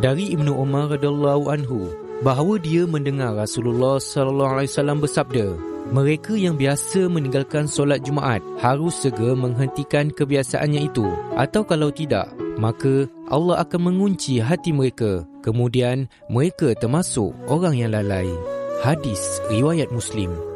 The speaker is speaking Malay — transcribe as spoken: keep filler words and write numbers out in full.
Dari Ibnu Umar radhiyallahu anhu bahawa dia mendengar Rasulullah sallallahu alaihi wasallam bersabda, mereka yang biasa meninggalkan solat Jumaat harus segera menghentikan kebiasaannya itu, atau kalau tidak, maka Allah akan mengunci hati mereka. Kemudian mereka termasuk orang yang lalai. Hadis riwayat Muslim.